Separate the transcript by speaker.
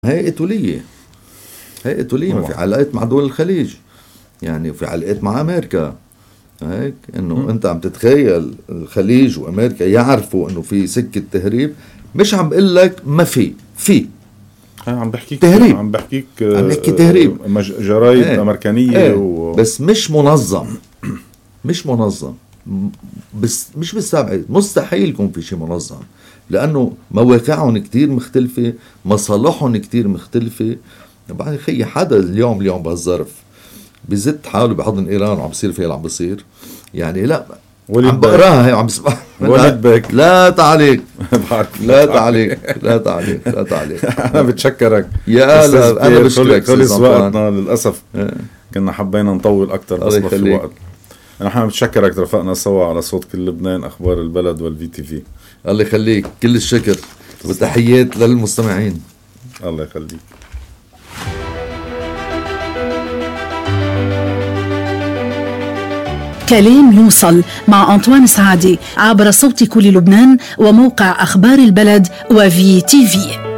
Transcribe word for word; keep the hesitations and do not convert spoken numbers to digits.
Speaker 1: هيئة ولية هيئة ولية ما في علاقات مع دول الخليج، يعني في علاقات مع أمريكا هيك إنه م. أنت عم تتخيل الخليج وأمريكا يعرفوا إنه في سكة تهريب. مش عم بقول لك ما في في
Speaker 2: عم بحكيك
Speaker 1: تهريب،
Speaker 2: عم بحكيك
Speaker 1: عم بحكي تهريب
Speaker 2: جرايد ايه أمريكانية
Speaker 1: ايه
Speaker 2: و...
Speaker 1: بس مش منظم مش منظم بس مش بالسابع مستحيل يكون في شيء منظم، لأنه مواقعهم كتير مختلفة، مصالحهم كتير مختلفة. بعد خي حدا اليوم اليوم بهالظرف بزت حاله بحضن إيران وعم بصير فيها اللي عم بصير، يعني لا عم بقراها هي وعم بسمع
Speaker 2: ولد بك
Speaker 1: لا تعليق لا تعليق لا تعليق لا تعليق.
Speaker 2: أنا بتشكرك
Speaker 1: يا لا أنا بشكرك.
Speaker 2: خلص وقتنا للأسف اه. كنا حبينا نطول أكتر بس ما في وقت. أنا حابب بتشكرك رفقنا سوا على صوت كل لبنان أخبار البلد والفي تي في.
Speaker 1: الله يخليك، كل الشكر وتحيات للمستمعين.
Speaker 2: الله يخليك.
Speaker 3: كلام يوصل مع أنطوان سعدي عبر صوت كل لبنان وموقع أخبار البلد وفي تي في.